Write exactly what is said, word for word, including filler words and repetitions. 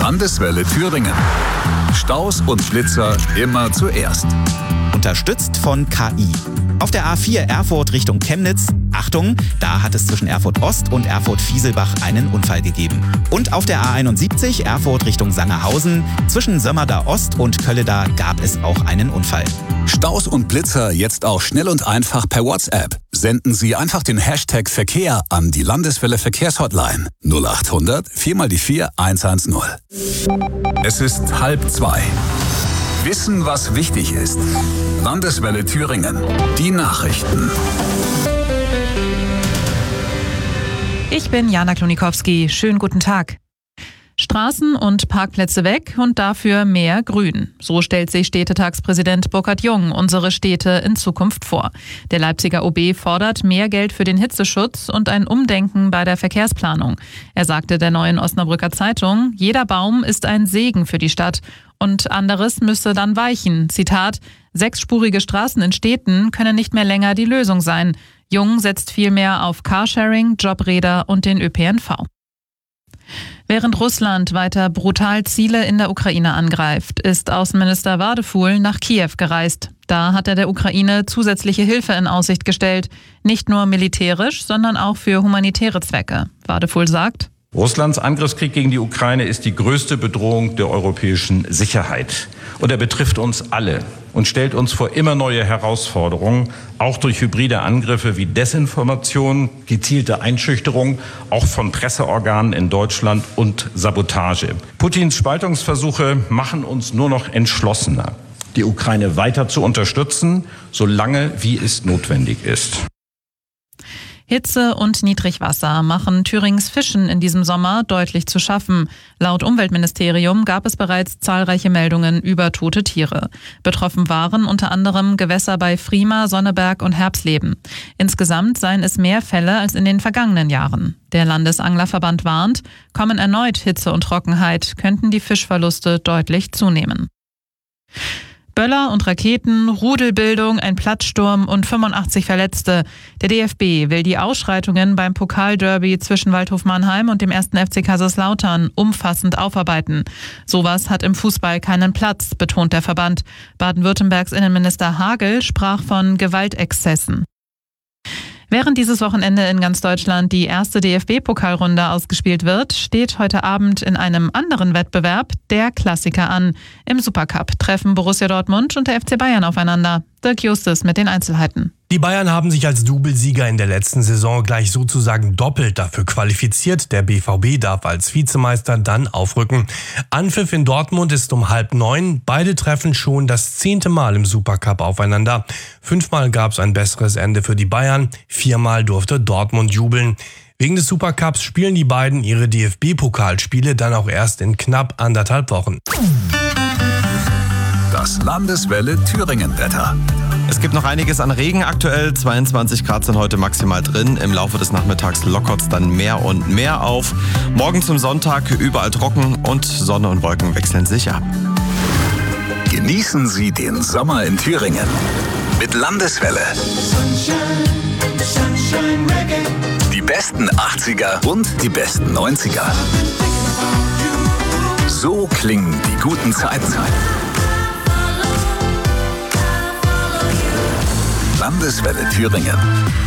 Landeswelle Thüringen. Staus und Blitzer immer zuerst. Unterstützt von K I. Auf der A vier Erfurt Richtung Chemnitz, Achtung, da hat es zwischen Erfurt Ost und Erfurt Fieselbach einen Unfall gegeben. Und auf der A einundsiebzig Erfurt Richtung Sangerhausen, zwischen Sömmerda Ost und Kölleda gab es auch einen Unfall. Staus und Blitzer jetzt auch schnell und einfach per WhatsApp. Senden Sie einfach den Hashtag Verkehr an die Landeswelle Verkehrshotline null acht hundert vier mal die vier eins eins null. Es ist halb zwei. Wissen, was wichtig ist. Landeswelle Thüringen. Die Nachrichten. Ich bin Jana Klonikowski. Schönen guten Tag. Straßen und Parkplätze weg und dafür mehr Grün. So stellt sich Städtetagspräsident Burkhard Jung unsere Städte in Zukunft vor. Der Leipziger O B fordert mehr Geld für den Hitzeschutz und ein Umdenken bei der Verkehrsplanung. Er sagte der Neuen Osnabrücker Zeitung, jeder Baum ist ein Segen für die Stadt und anderes müsse dann weichen. Zitat, sechsspurige Straßen in Städten können nicht mehr länger die Lösung sein. Jung setzt vielmehr auf Carsharing, Jobräder und den Ö P N V. Während Russland weiter brutal Ziele in der Ukraine angreift, ist Außenminister Wadefuhl nach Kiew gereist. Da hat er der Ukraine zusätzliche Hilfe in Aussicht gestellt. Nicht nur militärisch, sondern auch für humanitäre Zwecke. Wadefuhl sagt, Russlands Angriffskrieg gegen die Ukraine ist die größte Bedrohung der europäischen Sicherheit. Und er betrifft uns alle und stellt uns vor immer neue Herausforderungen, auch durch hybride Angriffe wie Desinformation, gezielte Einschüchterung, auch von Presseorganen in Deutschland und Sabotage. Putins Spaltungsversuche machen uns nur noch entschlossener, die Ukraine weiter zu unterstützen, solange wie es notwendig ist. Hitze und Niedrigwasser machen Thürings Fischen in diesem Sommer deutlich zu schaffen. Laut Umweltministerium gab es bereits zahlreiche Meldungen über tote Tiere. Betroffen waren unter anderem Gewässer bei Frima, Sonneberg und Herbsleben. Insgesamt seien es mehr Fälle als in den vergangenen Jahren. Der Landesanglerverband warnt, kommen erneut Hitze und Trockenheit, könnten die Fischverluste deutlich zunehmen. Böller und Raketen, Rudelbildung, ein Platzsturm und fünfundachtzig Verletzte. Der D F B will die Ausschreitungen beim Pokalderby zwischen Waldhof Mannheim und dem ersten F C Kaiserslautern umfassend aufarbeiten. Sowas hat im Fußball keinen Platz, betont der Verband. Baden-Württembergs Innenminister Hagel sprach von Gewaltexzessen. Während dieses Wochenende in ganz Deutschland die erste D F B-Pokalrunde ausgespielt wird, steht heute Abend in einem anderen Wettbewerb der Klassiker an. Im Supercup treffen Borussia Dortmund und der F C Bayern aufeinander. Dirk Justus mit den Einzelheiten. Die Bayern haben sich als Doublesieger in der letzten Saison gleich sozusagen doppelt dafür qualifiziert. Der B V B darf als Vizemeister dann aufrücken. Anpfiff in Dortmund ist um halb neun. Beide treffen schon das zehnte Mal im Supercup aufeinander. Fünfmal gab es ein besseres Ende für die Bayern. Viermal durfte Dortmund jubeln. Wegen des Supercups spielen die beiden ihre D F B-Pokalspiele dann auch erst in knapp anderthalb Wochen. Das Landeswelle Thüringen-Wetter. Es gibt noch einiges an Regen aktuell. zweiundzwanzig Grad sind heute maximal drin. Im Laufe des Nachmittags lockert es dann mehr und mehr auf. Morgen zum Sonntag überall trocken und Sonne und Wolken wechseln sich ab. Genießen Sie den Sommer in Thüringen mit Landeswelle. Die besten achtziger und die besten neunziger. So klingen die guten Zeiten. Landeswelle Thüringen.